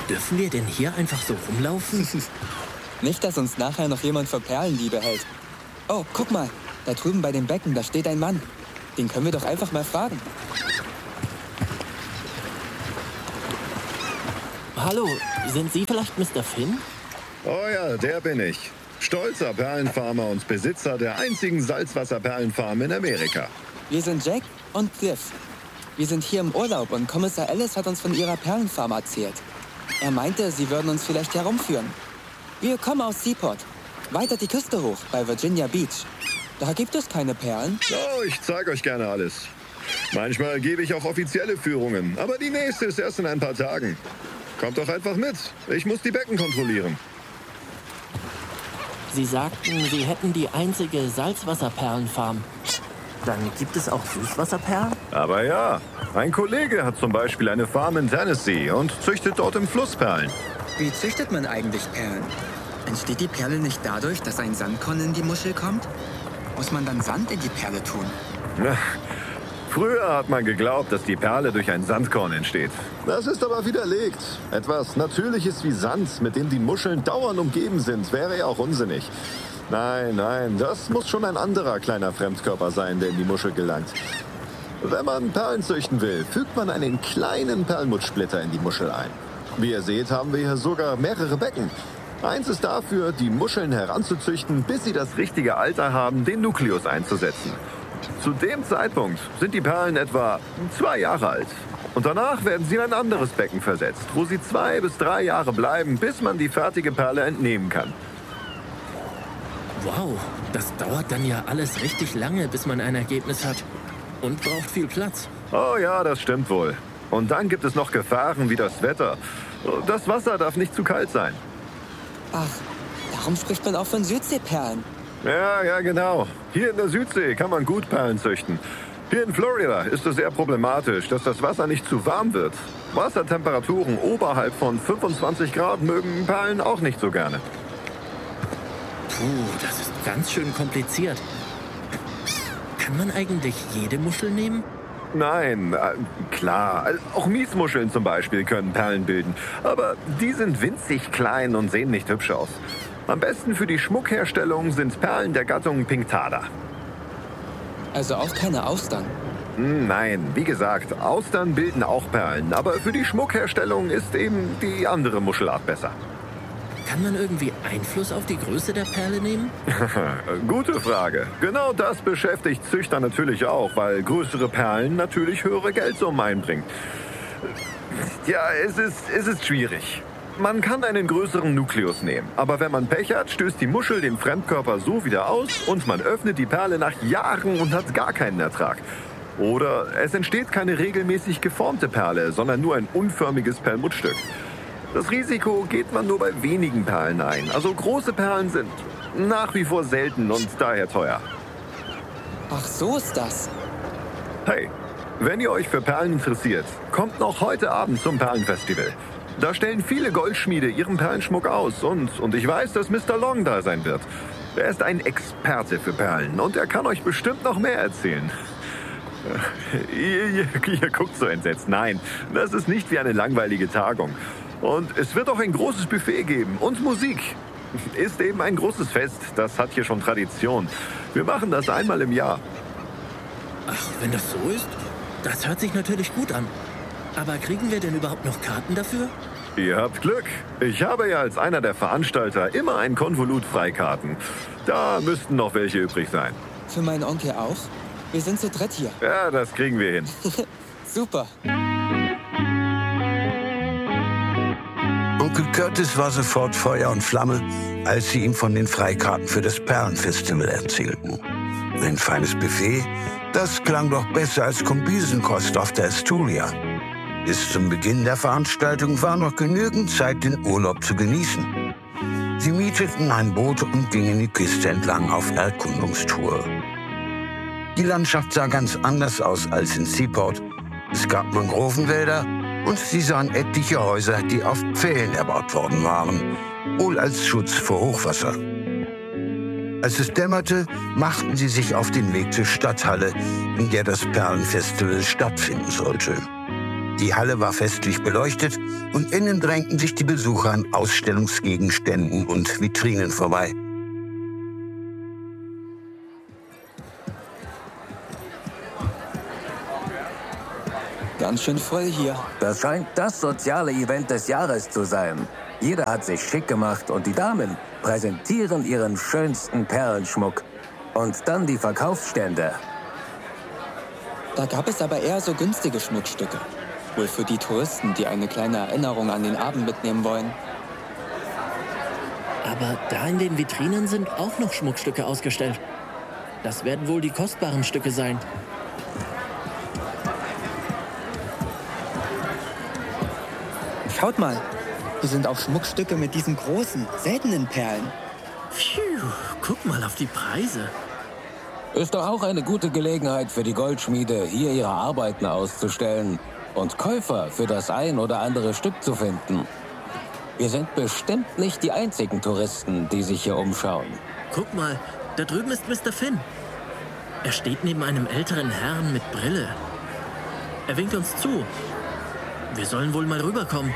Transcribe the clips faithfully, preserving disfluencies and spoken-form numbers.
Dürfen wir denn hier einfach so rumlaufen? Nicht, dass uns nachher noch jemand für Perlendiebe hält. Oh, guck mal, da drüben bei dem Becken, da steht ein Mann. Den können wir doch einfach mal fragen. Hallo, sind Sie vielleicht Mister Finn? Oh ja, der bin ich. Stolzer Perlenfarmer und Besitzer der einzigen Salzwasserperlenfarm in Amerika. Wir sind Jack und Griff. Wir sind hier im Urlaub und Kommissar Ellis hat uns von ihrer Perlenfarm erzählt. Er meinte, sie würden uns vielleicht herumführen. Wir kommen aus Seaport, weiter die Küste hoch, bei Virginia Beach. Da gibt es keine Perlen. Oh, ich zeige euch gerne alles. Manchmal gebe ich auch offizielle Führungen, aber die nächste ist erst in ein paar Tagen. Kommt doch einfach mit. Ich muss die Becken kontrollieren. Sie sagten, Sie hätten die einzige Salzwasserperlenfarm. Dann gibt es auch Süßwasserperlen? Aber ja, ein Kollege hat zum Beispiel eine Farm in Tennessee und züchtet dort im Fluss Perlen. Wie züchtet man eigentlich Perlen? Entsteht die Perle nicht dadurch, dass ein Sandkorn in die Muschel kommt? Muss man dann Sand in die Perle tun? Na, früher hat man geglaubt, dass die Perle durch ein Sandkorn entsteht. Das ist aber widerlegt. Etwas Natürliches wie Sand, mit dem die Muscheln dauernd umgeben sind, wäre ja auch unsinnig. Nein, nein, das muss schon ein anderer kleiner Fremdkörper sein, der in die Muschel gelangt. Wenn man Perlen züchten will, fügt man einen kleinen Perlmuttsplitter in die Muschel ein. Wie ihr seht, haben wir hier sogar mehrere Becken. Eins ist dafür, die Muscheln heranzuzüchten, bis sie das richtige Alter haben, den Nukleus einzusetzen. Zu dem Zeitpunkt sind die Perlen etwa zwei Jahre alt. Und danach werden sie in ein anderes Becken versetzt, wo sie zwei bis drei Jahre bleiben, bis man die fertige Perle entnehmen kann. Wow, das dauert dann ja alles richtig lange, bis man ein Ergebnis hat. Und braucht viel Platz. Oh ja, das stimmt wohl. Und dann gibt es noch Gefahren wie das Wetter. Das Wasser darf nicht zu kalt sein. Ach, darum spricht man auch von Südseeperlen. Ja, ja, genau. Hier in der Südsee kann man gut Perlen züchten. Hier in Florida ist es sehr problematisch, dass das Wasser nicht zu warm wird. Wassertemperaturen oberhalb von fünfundzwanzig Grad mögen Perlen auch nicht so gerne. Puh, das ist ganz schön kompliziert. Kann man eigentlich jede Muschel nehmen? Nein, äh, klar. Auch Miesmuscheln zum Beispiel können Perlen bilden. Aber die sind winzig klein und sehen nicht hübsch aus. Am besten für die Schmuckherstellung sind Perlen der Gattung Pinctada. Also auch keine Austern? Nein, wie gesagt, Austern bilden auch Perlen. Aber für die Schmuckherstellung ist eben die andere Muschelart besser. Kann man irgendwie Einfluss auf die Größe der Perle nehmen? Gute Frage. Genau das beschäftigt Züchter natürlich auch, weil größere Perlen natürlich höhere Geldsummen einbringen. Ja, es ist, es ist schwierig. Man kann einen größeren Nukleus nehmen, aber wenn man Pech hat, stößt die Muschel den Fremdkörper so wieder aus und man öffnet die Perle nach Jahren und hat gar keinen Ertrag. Oder es entsteht keine regelmäßig geformte Perle, sondern nur ein unförmiges Perlmuttstück. Das Risiko geht man nur bei wenigen Perlen ein. Also große Perlen sind nach wie vor selten und daher teuer. Ach, so ist das. Hey, wenn ihr euch für Perlen interessiert, kommt noch heute Abend zum Perlenfestival. Da stellen viele Goldschmiede ihren Perlenschmuck aus und, und ich weiß, dass Mister Long da sein wird. Er ist ein Experte für Perlen und er kann euch bestimmt noch mehr erzählen. Ihr, ihr, ihr guckt so entsetzt. Nein, das ist nicht wie eine langweilige Tagung. Und es wird auch ein großes Buffet geben und Musik. Ist eben ein großes Fest, das hat hier schon Tradition. Wir machen das einmal im Jahr. Ach, wenn das so ist, das hört sich natürlich gut an. Aber kriegen wir denn überhaupt noch Karten dafür? Ihr habt Glück. Ich habe ja als einer der Veranstalter immer ein Konvolut Freikarten. Da müssten noch welche übrig sein. Für meinen Onkel auch? Wir sind zu dritt hier. Ja, das kriegen wir hin. Super. Onkel Curtis war sofort Feuer und Flamme, als sie ihm von den Freikarten für das Perlenfestival erzählten. Ein feines Buffet, das klang doch besser als Kombisenkost auf der Asturia. Bis zum Beginn der Veranstaltung war noch genügend Zeit, den Urlaub zu genießen. Sie mieteten ein Boot und gingen die Küste entlang auf Erkundungstour. Die Landschaft sah ganz anders aus als in Seaport. Es gab Mangrovenwälder und sie sahen etliche Häuser, die auf Pfählen erbaut worden waren, wohl als Schutz vor Hochwasser. Als es dämmerte, machten sie sich auf den Weg zur Stadthalle, in der das Perlenfestival stattfinden sollte. Die Halle war festlich beleuchtet und innen drängten sich die Besucher an Ausstellungsgegenständen und Vitrinen vorbei. Ganz schön voll hier. Das scheint das soziale Event des Jahres zu sein. Jeder hat sich schick gemacht und die Damen präsentieren ihren schönsten Perlenschmuck. Und dann die Verkaufsstände. Da gab es aber eher so günstige Schmuckstücke. Wohl für die Touristen, die eine kleine Erinnerung an den Abend mitnehmen wollen. Aber da in den Vitrinen sind auch noch Schmuckstücke ausgestellt. Das werden wohl die kostbaren Stücke sein. Schaut mal, hier sind auch Schmuckstücke mit diesen großen, seltenen Perlen. Phew, guck mal auf die Preise. Ist doch auch eine gute Gelegenheit für die Goldschmiede, hier ihre Arbeiten auszustellen und Käufer für das ein oder andere Stück zu finden. Wir sind bestimmt nicht die einzigen Touristen, die sich hier umschauen. Guck mal, da drüben ist Mister Finn. Er steht neben einem älteren Herrn mit Brille. Er winkt uns zu. Wir sollen wohl mal rüberkommen.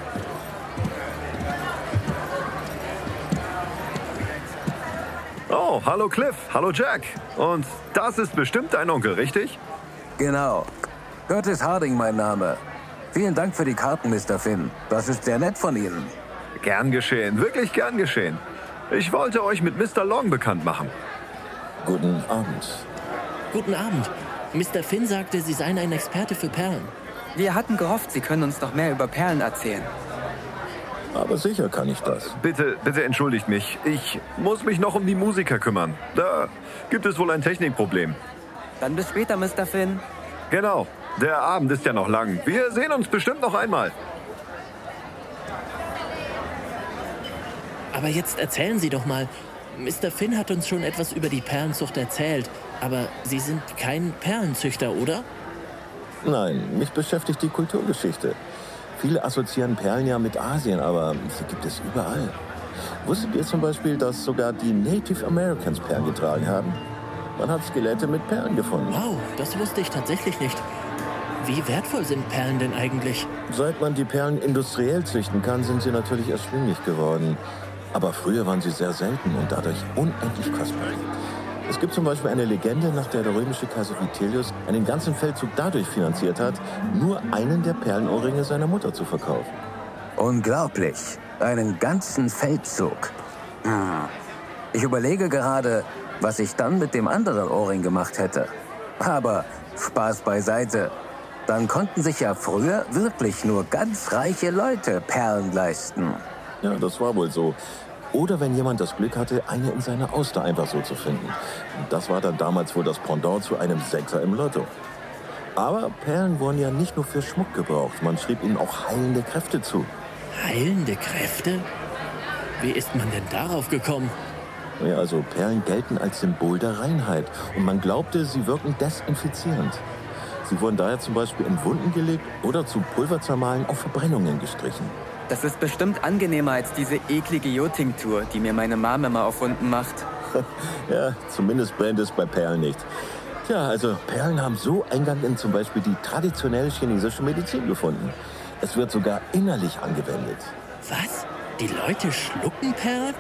Oh, hallo Cliff, hallo Jack. Und das ist bestimmt dein Onkel, richtig? Genau. Curtis Harding mein Name. Vielen Dank für die Karten, Mister Finn. Das ist sehr nett von Ihnen. Gern geschehen, wirklich gern geschehen. Ich wollte euch mit Mister Long bekannt machen. Guten Abend. Guten Abend. Mister Finn sagte, Sie seien ein Experte für Perlen. Wir hatten gehofft, Sie können uns noch mehr über Perlen erzählen. Aber sicher kann ich das. Bitte, bitte entschuldigt mich. Ich muss mich noch um die Musiker kümmern. Da gibt es wohl ein Technikproblem. Dann bis später, Mister Finn. Genau. Der Abend ist ja noch lang. Wir sehen uns bestimmt noch einmal. Aber jetzt erzählen Sie doch mal. Mister Finn hat uns schon etwas über die Perlenzucht erzählt. Aber Sie sind kein Perlenzüchter, oder? Nein, mich beschäftigt die Kulturgeschichte. Viele assoziieren Perlen ja mit Asien, aber sie gibt es überall. Wusstet ihr zum Beispiel, dass sogar die Native Americans Perlen getragen haben? Man hat Skelette mit Perlen gefunden. Wow, das wusste ich tatsächlich nicht. Wie wertvoll sind Perlen denn eigentlich? Seit man die Perlen industriell züchten kann, sind sie natürlich erschwinglich geworden. Aber früher waren sie sehr selten und dadurch unendlich kostbar. Es gibt zum Beispiel eine Legende, nach der der römische Kaiser Vitellius einen ganzen Feldzug dadurch finanziert hat, nur einen der Perlenohrringe seiner Mutter zu verkaufen. Unglaublich. Einen ganzen Feldzug. Hm. Ich überlege gerade, was ich dann mit dem anderen Ohrring gemacht hätte. Aber Spaß beiseite. Dann konnten sich ja früher wirklich nur ganz reiche Leute Perlen leisten. Ja, das war wohl so. Oder wenn jemand das Glück hatte, eine in seiner Auster einfach so zu finden. Das war dann damals wohl das Pendant zu einem Sechser im Lotto. Aber Perlen wurden ja nicht nur für Schmuck gebraucht. Man schrieb ihnen auch heilende Kräfte zu. Heilende Kräfte? Wie ist man denn darauf gekommen? Ja, also Perlen gelten als Symbol der Reinheit. Und man glaubte, sie wirken desinfizierend. Sie wurden daher zum Beispiel in Wunden gelegt oder zu Pulverzermahlen auf Verbrennungen gestrichen. Das ist bestimmt angenehmer als diese eklige Jodtinktur, die mir meine Mom immer auf Wunden macht. Ja, zumindest brennt es bei Perlen nicht. Tja, also Perlen haben so Eingang in zum Beispiel die traditionelle chinesische Medizin gefunden. Es wird sogar innerlich angewendet. Was? Die Leute schlucken Perlen?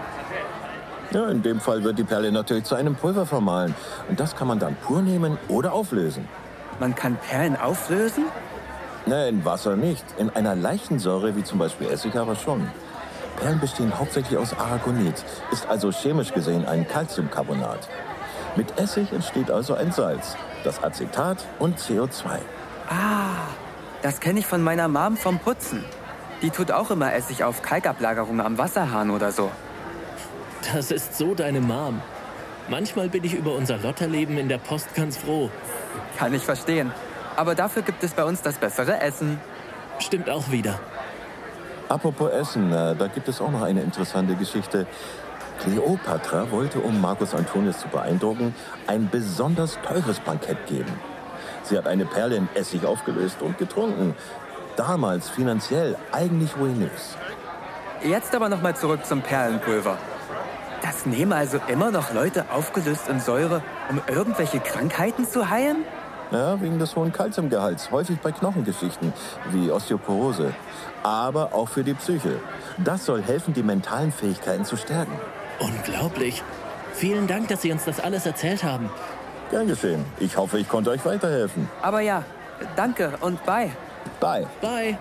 Ja, in dem Fall wird die Perle natürlich zu einem Pulver vermahlen. Und das kann man dann pur nehmen oder auflösen. Man kann Perlen auflösen? Nein, in Wasser nicht. In einer leichten Säure, wie zum Beispiel Essig, aber schon. Perlen bestehen hauptsächlich aus Aragonit, ist also chemisch gesehen ein Calciumcarbonat. Mit Essig entsteht also ein Salz, das Acetat und C O zwei. Ah, das kenne ich von meiner Mom vom Putzen. Die tut auch immer Essig auf Kalkablagerungen am Wasserhahn oder so. Das ist so deine Mom. Manchmal bin ich über unser Lotterleben in der Post ganz froh. Kann ich verstehen. Aber dafür gibt es bei uns das bessere Essen. Stimmt auch wieder. Apropos Essen, äh, da gibt es auch noch eine interessante Geschichte. Kleopatra wollte, um Marcus Antonius zu beeindrucken, ein besonders teures Bankett geben. Sie hat eine Perle in Essig aufgelöst und getrunken. Damals finanziell eigentlich ruinös. Jetzt aber noch mal zurück zum Perlenpulver. Das nehmen also immer noch Leute aufgelöst in Säure, um irgendwelche Krankheiten zu heilen? Ja, wegen des hohen Kalziumgehalts, häufig bei Knochengeschichten wie Osteoporose. Aber auch für die Psyche. Das soll helfen, die mentalen Fähigkeiten zu stärken. Unglaublich. Vielen Dank, dass Sie uns das alles erzählt haben. Gern geschehen. Ich hoffe, ich konnte euch weiterhelfen. Aber ja, danke und bye. Bye. Bye.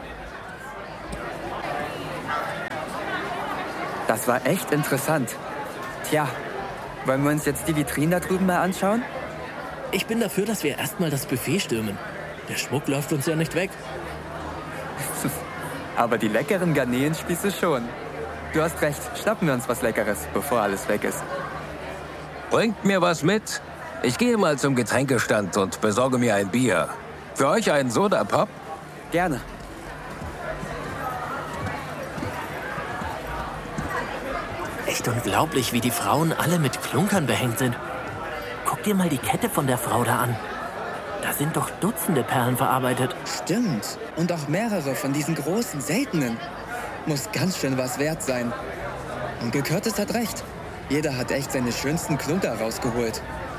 Das war echt interessant. Tja, wollen wir uns jetzt die Vitrinen da drüben mal anschauen? Ich bin dafür, dass wir erstmal das Buffet stürmen. Der Schmuck läuft uns ja nicht weg. Aber die leckeren Garnelenspieße schon. Du hast recht, schnappen wir uns was Leckeres, bevor alles weg ist. Bringt mir was mit. Ich gehe mal zum Getränkestand und besorge mir ein Bier. Für euch einen Soda-Pop? Gerne. Echt unglaublich, wie die Frauen alle mit Klunkern behängt sind. Guck dir mal die Kette von der Frau da an. Da sind doch Dutzende Perlen verarbeitet. Stimmt. Und auch mehrere von diesen großen, seltenen. Muss ganz schön was wert sein. Onkel Curtis hat recht. Jeder hat echt seine schönsten Klunker rausgeholt.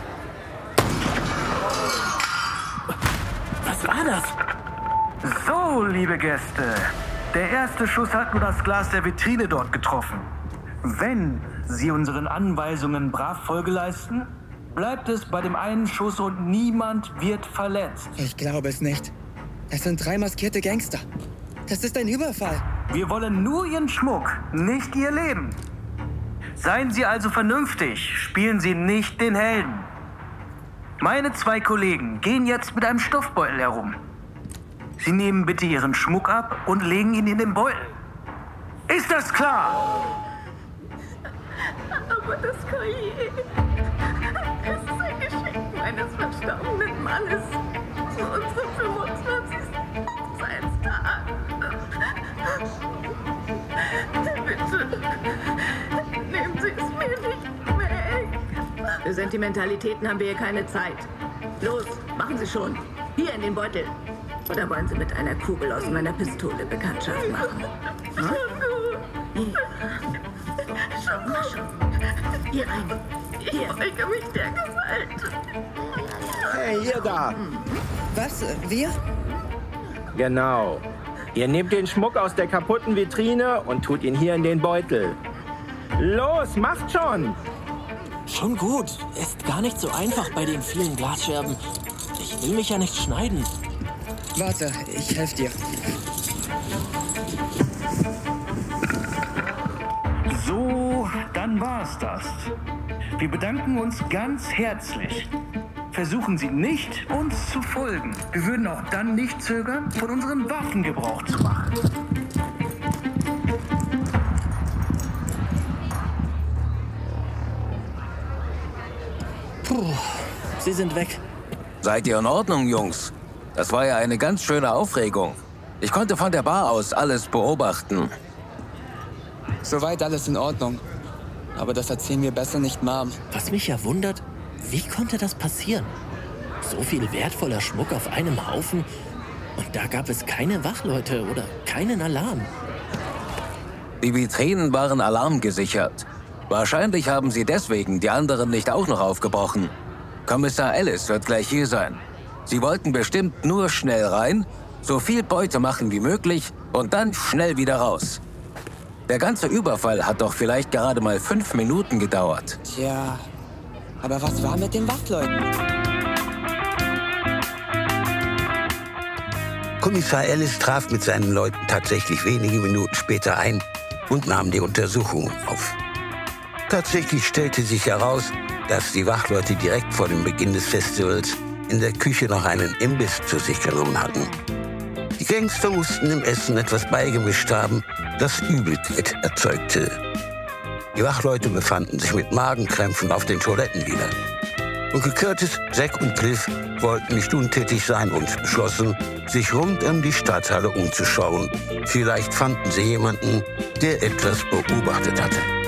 Was war das? So, liebe Gäste. Der erste Schuss hat nur das Glas der Vitrine dort getroffen. Wenn Sie unseren Anweisungen brav Folge leisten, bleibt es bei dem einen Schuss und niemand wird verletzt. Ich glaube es nicht. Es sind drei maskierte Gangster. Das ist ein Überfall. Wir wollen nur Ihren Schmuck, nicht Ihr Leben. Seien Sie also vernünftig, spielen Sie nicht den Helden. Meine zwei Kollegen gehen jetzt mit einem Stoffbeutel herum. Sie nehmen bitte Ihren Schmuck ab und legen ihn in den Beutel. Ist das klar? Aber das Collier ist ein Geschenk meines verstorbenen Mannes zu unserem fünfundzwanzigsten Hochzeitstag. Bitte, nehmen Sie es mir nicht weg. Für Sentimentalitäten haben wir hier keine Zeit. Los, machen Sie schon. Hier in den Beutel. Oder wollen Sie mit einer Kugel aus meiner Pistole Bekanntschaft machen? Hm? Hier. Schon, schon. Hier rein. Hier. Ich beuge mich der Gewalt. Hey, ihr da. Was? Wir? Genau. Ihr nehmt den Schmuck aus der kaputten Vitrine und tut ihn hier in den Beutel. Los, macht schon! Schon gut. Ist gar nicht so einfach bei den vielen Glasscherben. Ich will mich ja nicht schneiden. Warte, ich helfe dir. So, dann war's das. Wir bedanken uns ganz herzlich. Versuchen Sie nicht, uns zu folgen. Wir würden auch dann nicht zögern, von unseren Waffen Gebrauch zu machen. Puh, sie sind weg. Seid ihr in Ordnung, Jungs? Das war ja eine ganz schöne Aufregung. Ich konnte von der Bar aus alles beobachten. Soweit alles in Ordnung. Aber das erzählen wir besser nicht Mom. Was mich ja wundert, wie konnte das passieren? So viel wertvoller Schmuck auf einem Haufen und da gab es keine Wachleute oder keinen Alarm. Die Vitrinen waren alarmgesichert. Wahrscheinlich haben sie deswegen die anderen nicht auch noch aufgebrochen. Kommissar Ellis wird gleich hier sein. Sie wollten bestimmt nur schnell rein, so viel Beute machen wie möglich und dann schnell wieder raus. Der ganze Überfall hat doch vielleicht gerade mal fünf Minuten gedauert. Tja, aber was war mit den Wachleuten? Kommissar Ellis traf mit seinen Leuten tatsächlich wenige Minuten später ein und nahm die Untersuchungen auf. Tatsächlich stellte sich heraus, dass die Wachleute direkt vor dem Beginn des Festivals in der Küche noch einen Imbiss zu sich genommen hatten. Die Gangster mussten dem Essen etwas beigemischt haben, das Übelkeit erzeugte. Die Wachleute befanden sich mit Magenkrämpfen auf den Toiletten wieder. Onkel Curtis, Zack und Cliff wollten nicht untätig sein und beschlossen, sich rund um die Stadthalle umzuschauen. Vielleicht fanden sie jemanden, der etwas beobachtet hatte.